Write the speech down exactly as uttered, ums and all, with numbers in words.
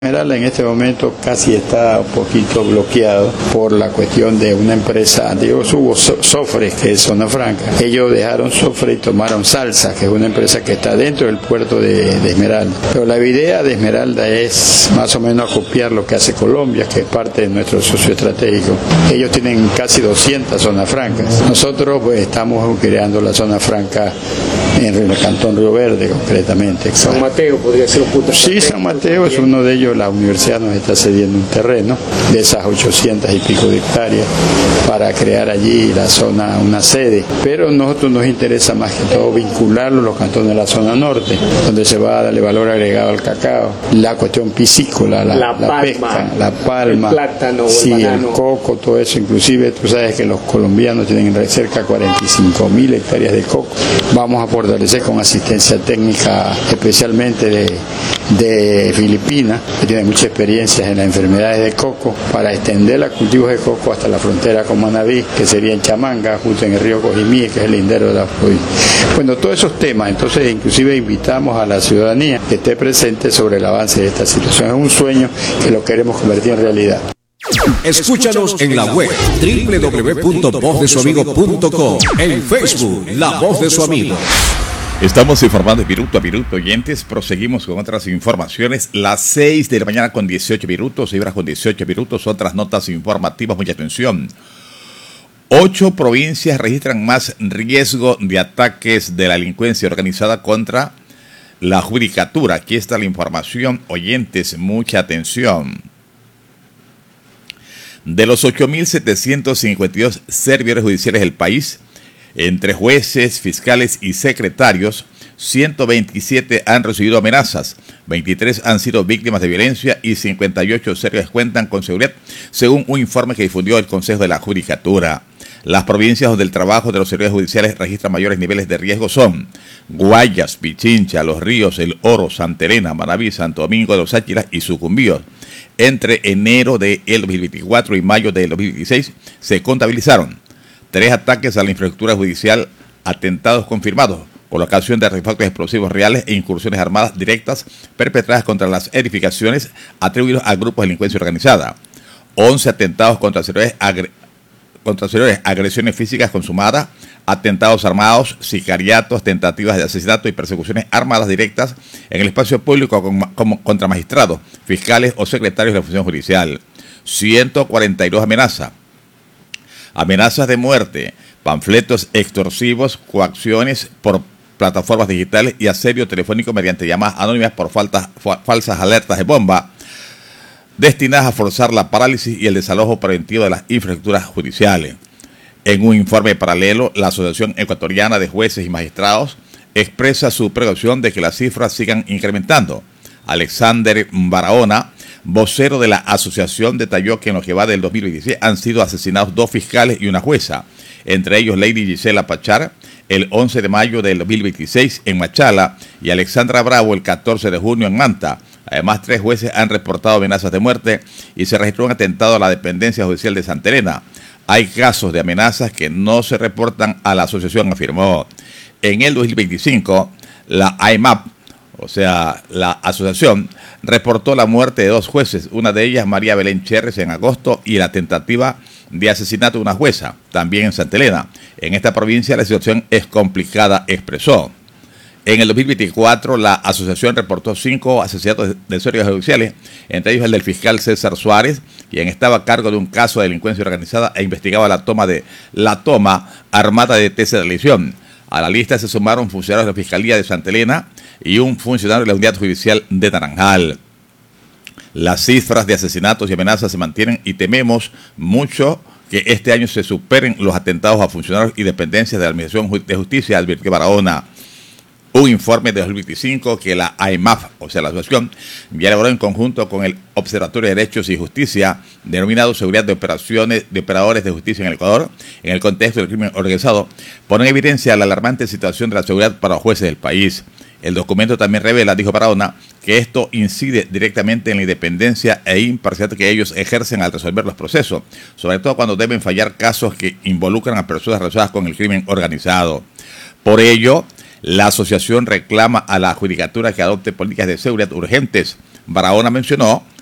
Esmeralda en este momento casi está un poquito bloqueado por la cuestión de una empresa, digo, hubo Sofres, que es Zona Franca. Ellos dejaron Sofres y tomaron Salsa, que es una empresa que está dentro del puerto de, de Esmeralda. Pero la idea de Esmeralda es más o menos copiar lo que hace Colombia, que es parte de nuestro socio estratégico. Ellos tienen casi doscientas zonas francas. Nosotros pues estamos creando la zona franca en el Cantón Río Verde, concretamente. Exacto. San Mateo podría ser un punto. Sí, San Mateo es uno de ellos. La universidad nos está cediendo un terreno de esas ochocientas y pico de hectáreas para crear allí la zona, una sede. Pero a nosotros nos interesa más que todo vincularlo a los cantones de la zona norte, donde se va a darle valor agregado al cacao, la cuestión piscícola, la, la, la palma, pesca, la palma, el plátano, sí, el banano, el coco, todo eso. Inclusive tú sabes que los colombianos tienen cerca de cuarenta y cinco mil hectáreas de coco. Vamos a fortalecer con asistencia técnica, especialmente de, de Filipinas, que tiene mucha experiencia en las enfermedades de coco, para extender los cultivos de coco hasta la frontera con Manabí, que sería en Chamanga, justo en el río Cojimí, que es el lindero de la provincia. Bueno, todos esos temas, entonces inclusive invitamos a la ciudadanía que esté presente sobre el avance de esta situación. Es un sueño que lo queremos convertir en realidad. Escúchanos en la web doble u doble u doble u punto voz de su amigo punto com, en Facebook La Voz de su Amigo. Estamos informando de minuto a minuto, oyentes. Proseguimos con otras informaciones. Las seis de la mañana con dieciocho minutos, seis horas con dieciocho minutos, otras notas informativas. Mucha atención. Ocho provincias registran más riesgo de ataques de la delincuencia organizada contra la judicatura. Aquí está la información, oyentes, mucha atención. De los ocho mil setecientos cincuenta y dos servidores judiciales del país, entre jueces, fiscales y secretarios, ciento veintisiete han recibido amenazas, veintitrés han sido víctimas de violencia y cincuenta y ocho servidores cuentan con seguridad, según un informe que difundió el Consejo de la Judicatura. Las provincias donde el trabajo de los servidores judiciales registra mayores niveles de riesgo son Guayas, Pichincha, Los Ríos, El Oro, Santa Elena, Manabí, Santo Domingo de los Áchilas y Sucumbíos. Entre enero del dos mil veinticuatro y mayo del dos mil dieciséis se contabilizaron tres ataques a la infraestructura judicial, atentados confirmados, colocación de artefactos explosivos reales e incursiones armadas directas perpetradas contra las edificaciones atribuidos a grupos de delincuencia organizada. once atentados contra servidores agresivos. Contra servidores, agresiones físicas consumadas, atentados armados, sicariatos, tentativas de asesinato y persecuciones armadas directas en el espacio público como, como contra magistrados, fiscales o secretarios de la función judicial. ciento cuarenta y dos amenazas. Amenazas de muerte, panfletos extorsivos, coacciones por plataformas digitales y asedio telefónico mediante llamadas anónimas por faltas, falsas alertas de bomba, destinadas a forzar la parálisis y el desalojo preventivo de las infraestructuras judiciales. En un informe paralelo, la Asociación Ecuatoriana de Jueces y Magistrados expresa su precaución de que las cifras sigan incrementando. Alexander Barahona, vocero de la asociación, detalló que en lo que va del dos mil veintiséis han sido asesinados dos fiscales y una jueza, entre ellos Lady Gisela Pachar, el once de mayo del dos mil veintiséis en Machala y Alexandra Bravo el catorce de junio en Manta. Además, tres jueces han reportado amenazas de muerte y se registró un atentado a la dependencia judicial de Santa Elena. Hay casos de amenazas que no se reportan a la asociación, afirmó. En el dos mil veinticinco, la A I M A P, o sea, la asociación, reportó la muerte de dos jueces, una de ellas María Belén Cherres en agosto y la tentativa de asesinato de una jueza, también en Santa Elena. En esta provincia la situación es complicada, expresó. En el dos mil veinticuatro, la asociación reportó cinco asesinatos de servidores judiciales, entre ellos el del fiscal César Suárez, quien estaba a cargo de un caso de delincuencia organizada e investigaba la toma de la toma armada de T C de la Legión. A la lista se sumaron funcionarios de la Fiscalía de Santa Elena y un funcionario de la Unidad Judicial de Naranjal. Las cifras de asesinatos y amenazas se mantienen y tememos mucho que este año se superen los atentados a funcionarios y dependencias de la Administración de Justicia, advirtió Barahona. Un informe de dos mil veinticinco que la A I M A F, o sea, la asociación, ya elaboró en conjunto con el Observatorio de Derechos y Justicia, denominado Seguridad de Operaciones de Operadores de Justicia en el Ecuador, en el contexto del crimen organizado, pone en evidencia la alarmante situación de la seguridad para los jueces del país. El documento también revela, dijo Barahona, que esto incide directamente en la independencia e imparcialidad que ellos ejercen al resolver los procesos, sobre todo cuando deben fallar casos que involucran a personas relacionadas con el crimen organizado. Por ello, La asociación reclama a la judicatura que adopte políticas de seguridad urgentes. Barahona mencionó